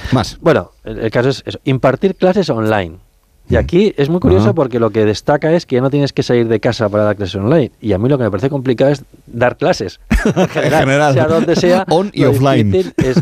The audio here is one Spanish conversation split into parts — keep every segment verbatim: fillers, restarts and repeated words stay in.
Más. Bueno, el, el caso es eso, impartir clases online. Y aquí es muy curioso Ajá. porque lo que destaca es que ya no tienes que salir de casa para dar clases online. Y a mí lo que me parece complicado es dar clases. En general, En general. sea donde sea. On y lo offline. difícil Es,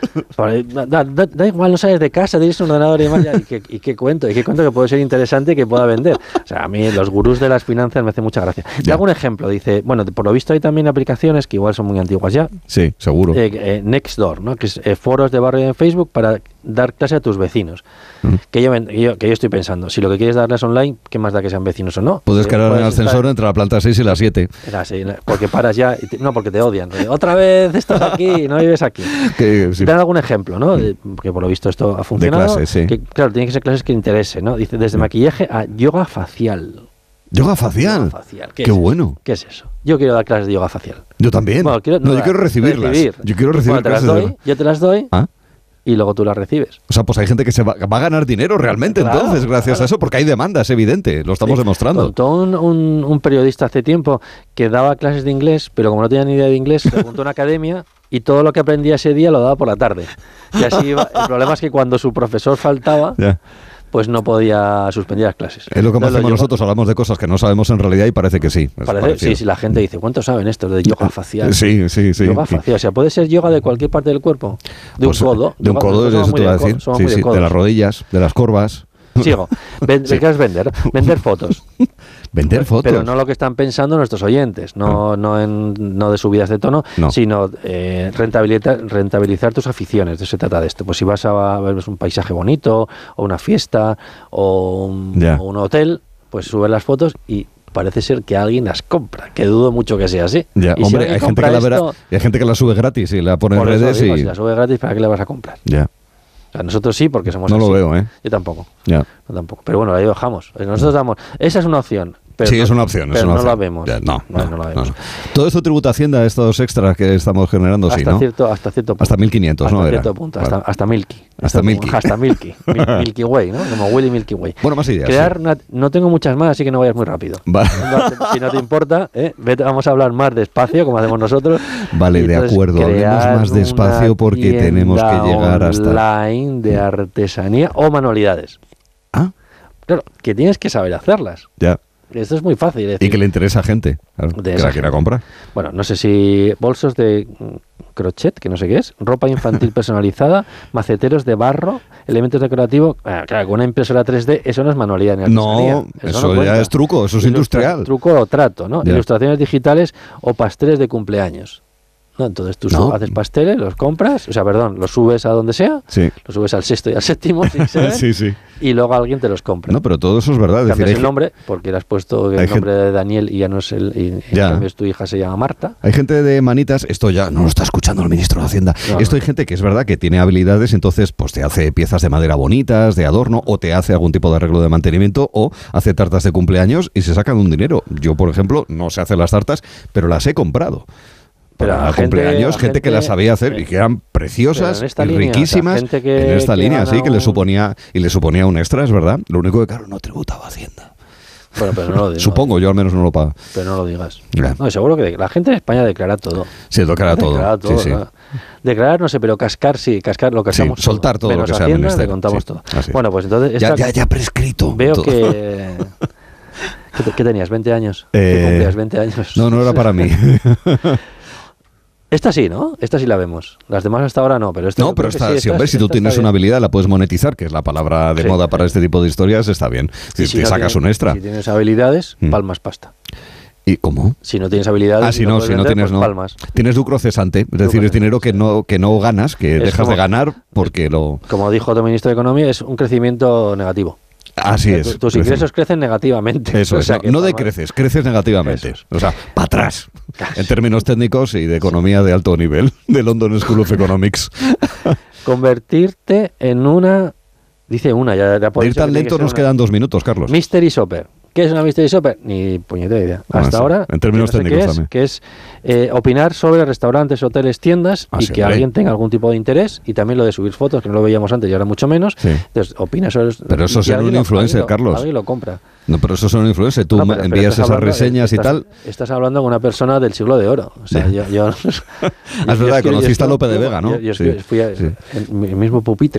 da, da, da igual, no sales de casa, tienes un ordenador y demás. Ya, y, qué, y qué cuento, y qué cuento que puede ser interesante y que pueda vender. O sea, a mí los gurús de las finanzas me hacen mucha gracia. Te hago un ejemplo. Dice, bueno, por lo visto hay también aplicaciones que igual son muy antiguas ya. Sí, seguro. Eh, eh, Nextdoor, ¿no? Que es eh, foros de barrio en Facebook para dar clase a tus vecinos. Mm. Que, yo, que, yo, que yo estoy pensando, si lo que quieres darles online, ¿qué más da que sean vecinos o no? Puedes quedar en el ascensor estar... entre la planta seis y la siete. Era así, porque paras ya, y te, no, porque te odian. Otra vez estás aquí y no vives aquí. Que, sí. Dan algún ejemplo, ¿no? De, porque por lo visto esto ha funcionado. De clases, sí. Que, claro, tienen que ser clases que interesen, ¿no? Dice, desde sí. maquillaje a yoga facial. ¿Yoga facial? Yoga facial. ¿Qué, Qué es bueno. Eso? ¿Qué es eso? Yo quiero dar clases de yoga facial. Yo también. Bueno, quiero, no, no, yo quiero recibirlas. Recibir. Yo quiero recibir bueno, te clases las doy, de... yo te las doy. ¿Ah? Y luego tú las recibes. O sea, pues hay gente que se va, va a ganar dinero realmente, claro, entonces, gracias claro. a eso, porque hay demanda, es evidente, lo estamos sí. demostrando. Contó un, un, un periodista hace tiempo que daba clases de inglés, pero como no tenía ni idea de inglés, se apuntó a una academia y todo lo que aprendía ese día lo daba por la tarde. Y así iba. El problema es que cuando su profesor faltaba... Yeah. pues no podía suspender las clases. Es lo que hacemos lo nosotros, hablamos de cosas que no sabemos en realidad y parece que sí. Parece, sí, sí, la gente dice, ¿cuántos saben esto de yoga facial? Sí, sí, sí. Yoga facial, o sea, puede ser yoga de cualquier parte del cuerpo. De pues, un codo. De un yoga, codo, eso te iba a decir. Sí, sí, de, de las rodillas, de las corvas. Sigo. Ven, sí. ¿Qué es vender? Vender fotos. Vender fotos. Pero no lo que están pensando nuestros oyentes, no, no, en, no de subidas de tono, no. sino eh, rentabilizar, rentabilizar tus aficiones. De eso se trata de esto. Pues si vas a ver un paisaje bonito, o una fiesta, o un, yeah. o un hotel, pues subes las fotos y parece ser que alguien las compra, que dudo mucho que sea así. Ya, y hombre, si hay gente, que esto, la verá, hay gente que la sube gratis y la pone en redes. Digo, y... Si la sube gratis, ¿para qué la vas a comprar? Ya. O sea, nosotros sí, porque somos no así. No lo veo, ¿eh? Yo tampoco. Ya. No tampoco. Pero bueno, ahí dejamos. Nosotros damos... Esa es una opción. Pero sí, no, es una opción. Pero es una no opción. la vemos. Ya, no, no, no, no la vemos. No, no. Todo esto tributa Hacienda, estos extras que estamos generando, hasta sí, ¿no? Cierto, hasta cierto punto. Hasta mil quinientos, hasta ¿no? Cierto Era. punto, Vale. hasta, hasta Milky. Hasta, hasta Milky. Hasta Milky. Mil, Milky Way, ¿no? Como Willy Milky Way. Bueno, más ideas. Crear sí. una, no tengo muchas más, así que no vayas muy rápido. Vale. Si no te importa, ¿eh? Vete, vamos a hablar más despacio, como hacemos nosotros. Vale, de acuerdo. Hablemos más despacio porque tenemos que llegar hasta... online de artesanía o manualidades. Ah. Claro, que tienes que saber hacerlas. Ya. Esto es muy fácil. Es decir, y que le interesa a gente, claro, que la quiera comprar. Bueno, no sé si bolsos de crochet, que no sé qué es, ropa infantil personalizada, maceteros de barro, elementos decorativos. Ah, claro, con una impresora tres D, eso no es manualidad ni artesanía. No, eso, eso no ya es truco, eso es Ilustra- industrial. Truco o trato, ¿no? Ya. Ilustraciones digitales o pasteles de cumpleaños. ¿No? Entonces tú No. haces pasteles, los compras, o sea, perdón, los subes a donde sea, Sí. los subes al sexto y al séptimo, si se ven, Sí, sí. y luego alguien te los compra. No, pero todo eso es verdad. Es Cambias decir, hay el nombre, porque le has puesto el hay nombre de Daniel y ya no es el... Y, en Ya. cambio tu hija se llama Marta. Hay gente de manitas, esto ya no lo está escuchando el ministro de Hacienda, No, esto no. hay gente que es verdad que tiene habilidades, entonces pues te hace piezas de madera bonitas, de adorno, o te hace algún tipo de arreglo de mantenimiento, o hace tartas de cumpleaños y se sacan un dinero. Yo, por ejemplo, no sé hacer las tartas, pero las he comprado. Pero Para a gente- cumpleaños, a gente, gente- que las sabía hacer y que eran Pero preciosas en esta y línea, o sea, riquísimas. gente que- en esta que línea, gana sí, que le un- suponía y le suponía un extra, es verdad. Lo único que, claro, no tributaba Hacienda. Bueno, pero no lo digas. Supongo, yo al menos no lo pago. Pero no lo digas. Ya. No, seguro que la gente en España declara todo. Sí, declara todo. Declara todo, sí, sí. ¿verdad? Declarar no sé, pero cascar sí, cascar lo cascamos Sí, soltar todo lo Menos que sea Hacienda, menester. le contamos Sí, todo. así. Bueno, pues entonces... Ya, esta- ya, ya prescrito. Veo todo. que... ¿Qué, te- qué tenías? ¿veinte años? Eh, ¿Qué cumplías? ¿veinte años? No, no era para mí. Esta sí, ¿no? Esta sí la vemos. Las demás hasta ahora no, pero esta No, yo pero creo que está, sí, si, esta- hombre, si tú esta tienes está una bien. habilidad, la puedes monetizar, que es la palabra de Sí. moda para este tipo de historias, está bien. Si Y si te no sacas tienes- un extra. Si tienes habilidades, Mm. palmas pasta. ¿Y cómo? Si no tienes habilidades, Ah, si y no, puedes si no vender, tienes, pues no. palmas. Tienes lucro cesante, es decir, Lucro es dinero cesante, que no, que no ganas, que Es dejas como- de ganar porque lo... Como dijo otro ministro de Economía, es un crecimiento negativo. Así O sea, es. tu- Tus crece. ingresos crecen negativamente. Eso O es, sea, no, que no palmas- decreces, creces negativamente. Eso es. O sea, para atrás. Casi. En términos técnicos y de economía de alto nivel, de London School of Economics. Convertirte en una... Dice una, ya, ya por De ir dicho tan que tiene que lento ser nos una quedan dos minutos, Carlos. Mystery shopper. ¿Qué es una mystery shopper? Ni puñetera idea. Bueno, Hasta sí, ahora, en términos yo no sé técnicos qué es, también. que es eh, opinar sobre restaurantes, hoteles, tiendas Ah, y sí, que hombre. alguien tenga algún tipo de interés, y también lo de subir fotos, que no lo veíamos antes y ahora mucho menos. Sí. Entonces, opina sobre... Pero eso y es ser alguien un lo- influencer, alguien lo- Carlos. Alguien lo compra. No, pero eso son influencers. Tú No, pero- pero envías estás esas hablando- reseñas y estás- tal. Estás hablando con una persona del siglo de oro. O sea, Ya. yo... yo Ah, es verdad, conociste a Lope de Vega, ¿no? Yo, yo Sí, fui a- sí. en mi mismo pupitre.